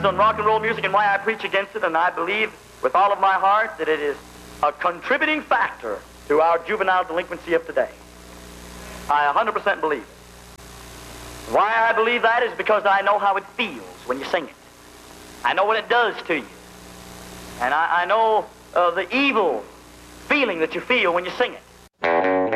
depends on rock and roll music and why I preach against it, and I believe with all of my heart that it is a contributing factor to our juvenile delinquency of today. I 100% believe it. Why I believe that is because I know how it feels when you sing it. I know what it does to you. And I know the evil feeling that you feel when you sing it.